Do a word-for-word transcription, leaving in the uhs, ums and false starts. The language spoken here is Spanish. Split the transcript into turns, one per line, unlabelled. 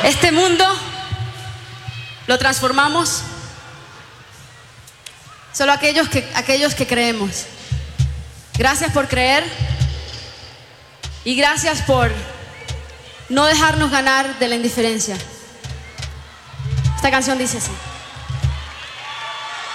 Este mundo lo transformamos solo aquellos que, aquellos que creemos. Gracias por creer y gracias por no dejarnos ganar de la indiferencia. Esta canción dice así.